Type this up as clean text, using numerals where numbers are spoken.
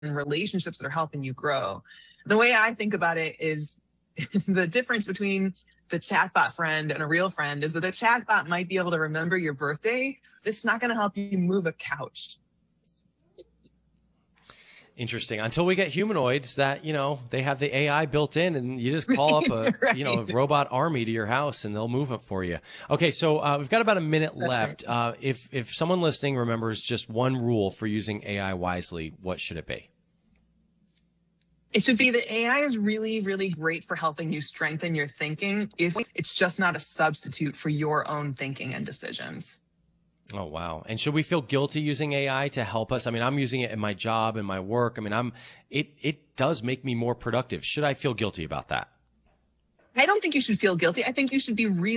relationships that are helping you grow. The way I think about it is the difference between the chatbot friend and a real friend is that the chatbot might be able to remember your birthday, but it's not going to help you move a couch. Interesting. Until we get humanoids that, they have the AI built in and you just call up a, Right. a robot army to your house and they'll move it for you. Okay. So we've got about a minute That's left. right. If someone listening remembers just one rule for using AI wisely, what should it be? It should be that AI is really, really great for helping you strengthen your thinking. If it's just not a substitute for your own thinking and decisions. Oh, wow. And should we feel guilty using AI to help us? I mean, I'm using it in my job and my work. I mean, it does make me more productive. Should I feel guilty about that? I don't think you should feel guilty. I think you should be really